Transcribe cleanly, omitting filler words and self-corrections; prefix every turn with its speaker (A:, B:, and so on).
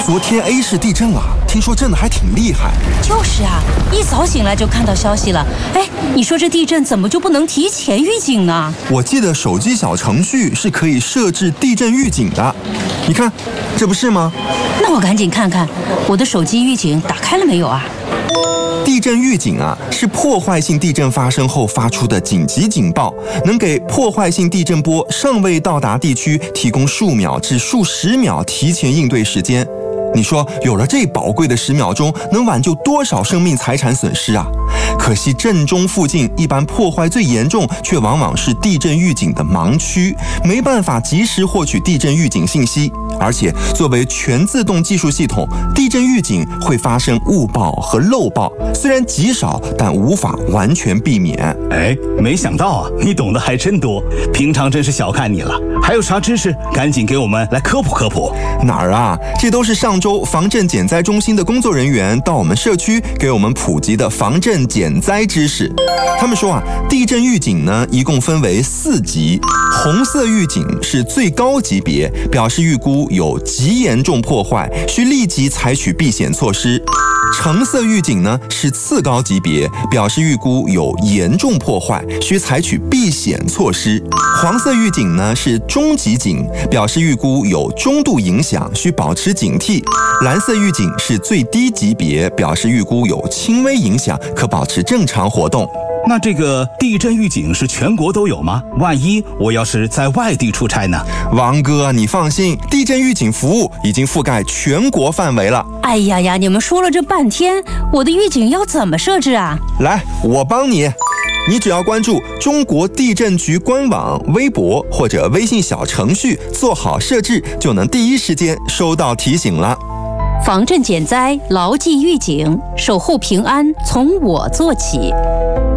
A: 昨天 A 市地震了，听说震得还挺厉害。
B: 就是啊，一早醒来就看到消息了。哎，你说这地震怎么就不能提前预警呢？
A: 我记得手机小程序是可以设置地震预警的，你看，这不是吗？
B: 那我赶紧看看我的手机预警打开了没有啊？
A: 地震预警啊，是破坏性地震发生后发出的紧急警报，能给破坏性地震波尚未到达地区提供数秒至数十秒提前应对时间。你说有了这宝贵的10秒钟，能挽救多少生命财产损失啊？可惜震中附近一般破坏最严重，却往往是地震预警的盲区，没办法及时获取地震预警信息。而且作为全自动技术系统，地震预警会发生误报和漏报，虽然极少，但无法完全避免。
C: 哎，没想到啊，你懂得还真多，平常真是小看你了。还有啥知识，赶紧给我们来科普科普。
A: 哪儿啊？这都是上周防震减灾中心的工作人员到我们社区给我们普及的防震减灾知识。他们说啊，地震预警呢一共分为4级，红色预警是最高级别，表示预估有极严重破坏，需立即采取避险措施。橙色预警呢是次高级别，表示预估有严重破坏，需采取避险措施。黄色预警呢是中级警，表示预估有中度影响，需保持警惕。蓝色预警是最低级别，表示预估有轻微影响，可保持正常活动。
C: 那这个地震预警是全国都有吗？万一我要是在外地出差呢？
A: 王哥，你放心，地震预警服务已经覆盖全国范围了。
B: 哎呀呀，你们说了这半天，我的预警要怎么设置啊？
A: 来，我帮你。你只要关注中国地震局官网、微博或者微信小程序，做好设置，就能第一时间收到提醒了。
B: 防震减灾，牢记预警，守护平安，从我做起。